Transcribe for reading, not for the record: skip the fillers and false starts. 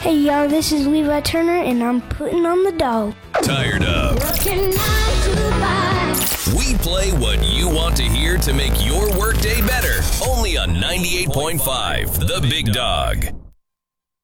Hey y'all, this is Levi Turner and I'm putting on the dough. Tired of? Working 9 to 5. We play what you want to hear to make your workday better. Only on 98.5, The Big Dog.